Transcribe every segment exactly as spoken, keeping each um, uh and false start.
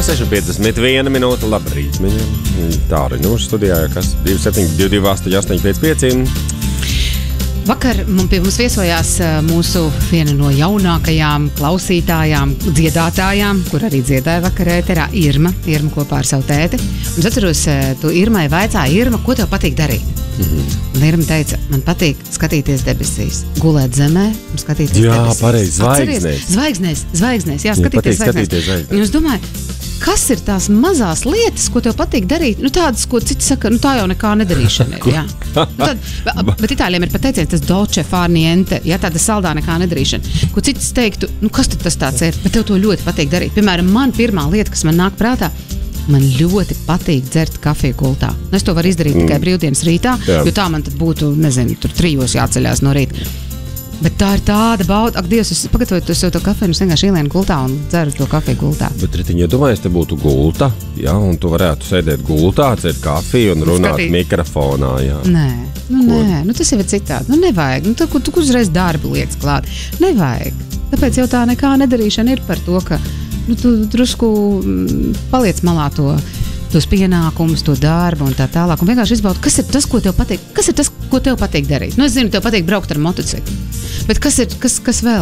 seši piecdesmit viena minūte, labrīt. Tā arī nu studijā, kas divi septiņi divi divi astoņi astoņi pieci pieci. Vakar pie mums viesojās mūsu viena no jaunākajām klausītājām, dziedātājām, kur arī dziedāja vakarā ēterā, Irma, Irma kopā ar savu tēti. Un es atceros, tu Irmai vaicāji, Irma, ko tev patīk darīt? Mm-hmm. Un Irma teica, man patīk skatīties debesīs, gulēt zemē un skatīties jā, debesīs. Jā, pareizi, zvaigznēs. Zvaigznēs, zvaigznēs, jā, skatīties jā, zvaigznēs. Un es domāju, kas ir tās mazās lietas, ko tev patīk darīt? Nu, tādas, ko citi saka, nu tā jau nekā nedarīšana ir, jā. Nu, tad, bet itāļiem ir pat teiciens, tas dolce far niente, jā, tāda saldā nekā nedarīšana. Ko citis teiktu, nu kas tad tas tāds ir? Bet tev to ļoti patīk darīt. Piemēram, man pirmā lieta, kas man nāk prātā, man ļoti patīk dzert kafiju gultā. Es to varu izdarīt mm. tikai brīvdienas rītā, jā. Jo tā man tad būtu, nezinu, tur trijos jāceļās no rīta. Bet tā ir tāda bauda. Ak, Dievs, es pagatavoju to sev to kafiju, un es vienkārši ielienu gultā un dzeru to kafiju gultā. Bet, Ritiņ, iedomājies, te būtu gulta, jā, un tu varētu sēdēt gultā, dzert kafiju un runāt Skatīt. mikrofonā, jā. Nē, nu Ko? nē, nu tas jau ir citādi. Nu nevajag, nu tu, tu uzreiz darbu lietas klāt. Nevajag. Tāpēc jau tā nekā nedarīšana ir par to, ka nu, tu drusku paliec malā to, tos pienākumus, to darbu un tā tālāk. Un vienkārši izbaudi, kas ir tas, ko tev patīk, kas ir tas, ko tev patīk darīt. Nu, es zinu, tev patīk braukt ar motociklu. Bet kas ir, kas, kas vēl?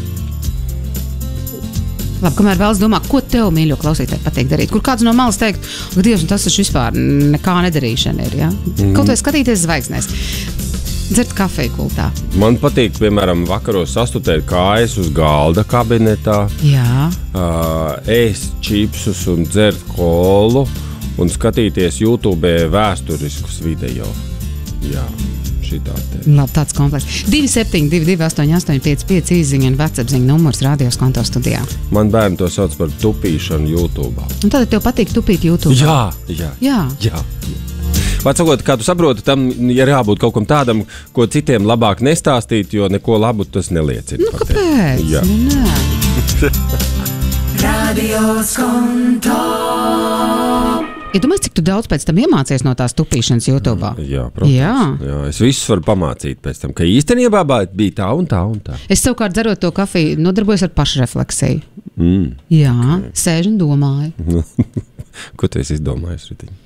Labi, kamēr vēlas domā, ko tev, mīļo klausītāji, patīk darīt. Kur kāds no malas teikt, ka Dievs, un tas taču vispār nekā nedarīšana ir, ja? Mm. Kaut vai skatīties zvaigznēs. Dzert kafiju gultā. Man patīk, piemēram, vakaros sastutēt kājas uz galda kabinetā. Jā. Uh, ēst čipsus un dzert kolu un skatīties YouTube vēsturiskus video. Jā, šitā te. Labi, tāds komplekss. divi septiņi divi divi astoņi astoņi pieci pieci īziņa un WhatsApp-ziņa numurs radios konto studijā. Man bērni to sauc par tupīšanu YouTube. Un tad tev patīk tupīt YouTube? Jā, jā. Jā. jā. Vārdsakot, kā tu saproti, tam ir jābūt kaut kam tādam, ko citiem labāk nestāstīt, jo neko labu tas neliecina. Nu, kāpēc? Jā. Nu, nē. Radios konto. Ja domāju, cik tu daudz pēc tam iemācies no tās tupīšanas YouTube? Jā, protams. Jā. Jā, es visus varu pamācīt pēc tam, ka īstenībā bija tā un tā un tā. Es savukārt dzerot to kafiju, nodarbojos ar pašrefleksiju. Mm. Jā, okay. Sēžu un domāju. Ko tu esi izdomājis, Ritiņ?